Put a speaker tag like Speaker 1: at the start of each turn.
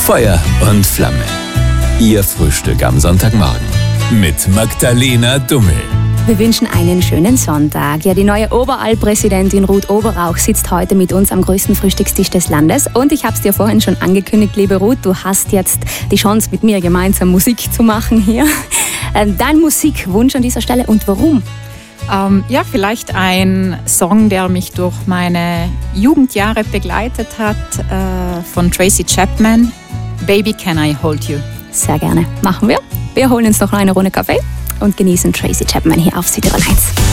Speaker 1: Feuer und Flamme. Ihr Frühstück am Sonntagmorgen mit Magdalena Dummel.
Speaker 2: Wir wünschen einen schönen Sonntag. Ja, die neue Oberalp-Präsidentin Ruth Oberrauch sitzt heute mit uns am größten Frühstückstisch des Landes. Und ich habe es dir vorhin schon angekündigt, liebe Ruth, du hast jetzt die Chance, mit mir gemeinsam Musik zu machen hier. Dein Musikwunsch an dieser Stelle und warum?
Speaker 3: Vielleicht ein Song, der mich durch meine Jugendjahre begleitet hat, von Tracy Chapman, Baby Can I Hold You.
Speaker 2: Sehr gerne, machen wir. Wir holen uns noch eine Runde Kaffee und genießen Tracy Chapman hier auf Südtirol 1.